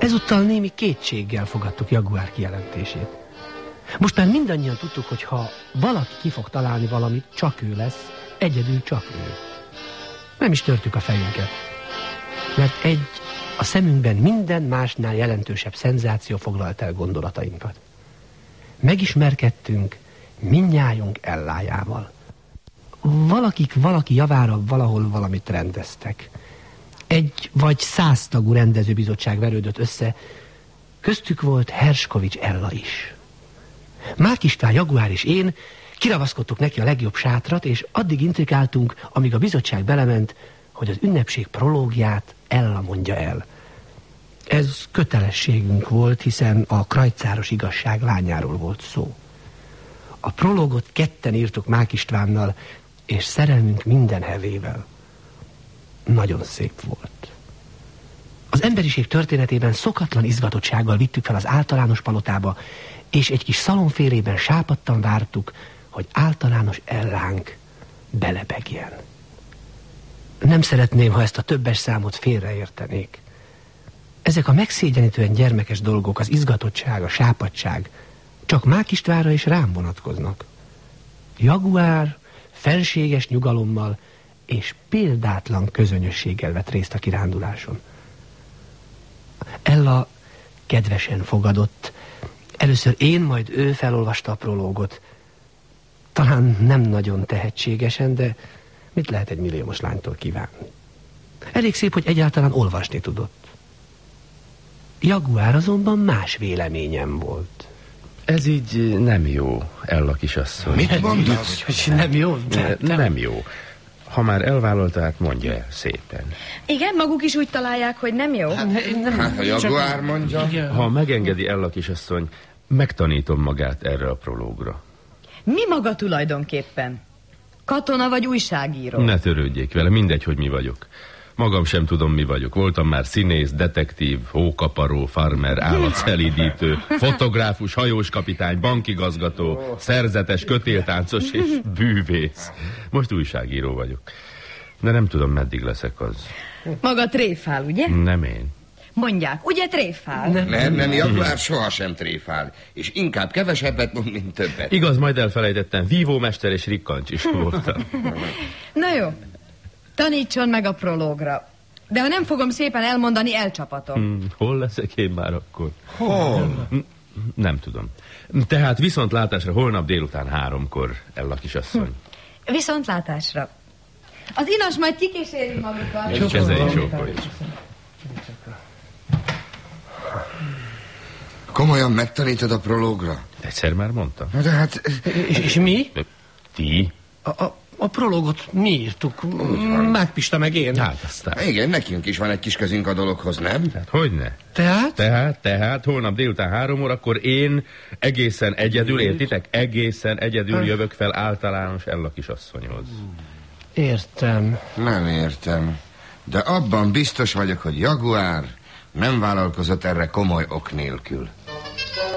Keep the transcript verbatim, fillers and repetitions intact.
Ezúttal némi kétséggel fogadtuk Jaguár kijelentését. Most már mindannyian tudtuk, hogy ha valaki ki fog találni valamit, csak ő lesz, egyedül csak ő. Nem is törtük a fejünket, mert egy a szemünkben minden másnál jelentősebb szenzáció foglalt el gondolatainkat. Megismerkedtünk mindnyájunk Ellájával. Valakik valaki javára valahol valamit rendeztek. Egy vagy száztagú rendezőbizottság verődött össze, köztük volt Herskovics Ella is. Márk István, Jaguár és én kiravaszkodtuk neki a legjobb sátrat, és addig intrikáltunk, amíg a bizottság belement, hogy az ünnepség prológiát Ella mondja el. Ez kötelességünk volt, hiszen a krajcáros igazság lányáról volt szó. A prológot ketten írtuk Márk Istvánnal, és szerelmünk minden hevével. Nagyon szép volt. Az emberiség történetében szokatlan izgatottsággal vittük fel az általános palotába, és egy kis szalonfélében sápadtan vártuk, hogy általános Ellánk belebegjen. Nem szeretném, ha ezt a többes számot félreértenék. Ezek a megszégyenítően gyermekes dolgok, az izgatottság, a sápadtság csak Márk Istvánra és rám vonatkoznak. Jaguár felséges nyugalommal és példátlan közönösséggel vett részt a kiránduláson. Ella kedvesen fogadott. Először én, majd ő felolvasta a prológot. Talán nem nagyon tehetségesen, de mit lehet egy milliómos lánytól kívánni? Elég szép, hogy egyáltalán olvasni tudott. Jaguár azonban más véleményem volt. Ez így nem jó, Ella kisasszony. Mit mondasz? Hogy nem jó? De, nem jó. Ha már elvállalta, hát mondja el szépen. Igen, maguk is úgy találják, hogy nem jó? Hát, hát a Jaguár mondja. Ha megengedi, Ella kisasszony, megtanítom magát erre a prológra. Mi maga tulajdonképpen? Katona vagy újságíró? Ne törődjék vele, mindegy, hogy mi vagyok. Magam sem tudom, mi vagyok. Voltam már színész, detektív, hókaparó, farmer, állatszelídítő, fotográfus, hajóskapitány, bankigazgató, szerzetes, kötéltáncos és bűvész. Most újságíró vagyok. De nem tudom, meddig leszek az. Maga tréfál, ugye? Nem én. Mondják, ugye tréfál? Nem, nem, nem Jaguár sohasem tréfál. És inkább kevesebbet mond, mint többet. Igaz, majd elfelejtettem. Vívómester és rikkancs is voltam. Na jó. Tanítson meg a prológra. De ha nem fogom szépen elmondani, elcsapatom. Hmm, hol leszek én már akkor? Hol? Nem tudom. Tehát viszontlátásra holnap délután háromkor, Ella kisasszony. Hm. Viszontlátásra. Az inas majd kikíséri magukat. És kezelj sókolj. Komolyan megtanítod a prológra? Egyszer már mondtam. De hát... És, és mi? De ti? A, a, a prológot mi írtuk? Márk Pista meg én. Hát aztán. Igen, nekünk is van egy kis közünk a dologhoz, nem? Hát hogyne? Tehát? Tehát, tehát, holnap délután három órakor én egészen egyedül, értitek? Egészen egyedül jövök fel általános Ella kisasszonyhoz. Értem. Nem értem. De abban biztos vagyok, hogy Jaguár nem vállalkozott erre komoly ok nélkül.